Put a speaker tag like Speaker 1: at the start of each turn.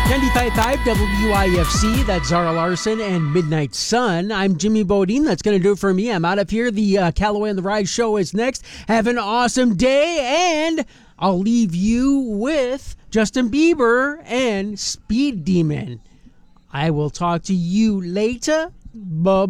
Speaker 1: 95.5 WIFC, that's Zara Larson and Midnight Sun. I'm Jimmy Bodine. That's going to do it for me. I'm out of here. The Callaway on the Rise show is next. Have an awesome day, and I'll leave you with Justin Bieber and Speed Demon. I will talk to you later. Bye.